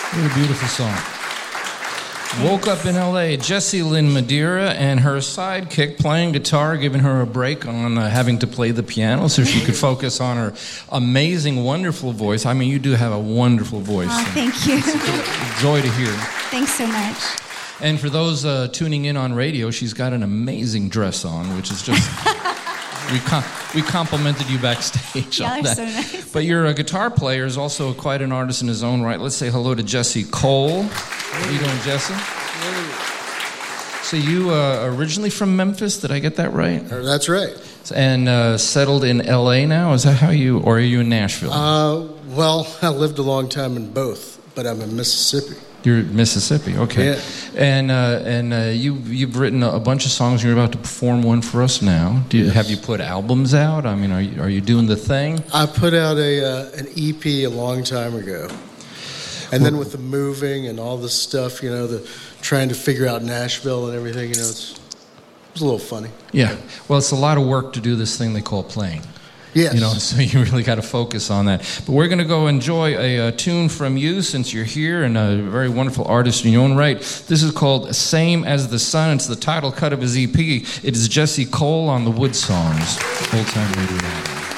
What a beautiful song. Woke Up in L.A., Jessie Lynn Madeira and her sidekick playing guitar, giving her a break on having to play the piano so she could focus on her amazing, wonderful voice. I mean, you do have a wonderful voice. Oh, thank you. It's a joy to hear. Thanks so much. And for those tuning in on radio, she's got an amazing dress on, which is just... We complimented you backstage on that. So nice. But your guitar player is also quite an artist in his own right. Let's say hello to Jesse Cole. How are you doing, Jesse? So you originally from Memphis, did I get that right? That's right. And settled in L.A. now? Is that how you, or are you in Nashville? Well, I lived a long time in both, but I'm in Mississippi. You're in Mississippi, okay. Yeah. And you've written a bunch of songs. You're about to perform one for us now. Have you put albums out? I mean, are you doing the thing? I put out an EP a long time ago, and then with the moving and all this stuff, the trying to figure out Nashville and everything, it was a little funny. Yeah. Well, it's a lot of work to do this thing they call playing. Yes. So you really got to focus on that. But we're going to go enjoy a tune from you since you're here and a very wonderful artist in your own right. This is called Same as the Sun. It's the title cut of his EP. It is Jesse Cole on the Wood Songs. Old Time Radio.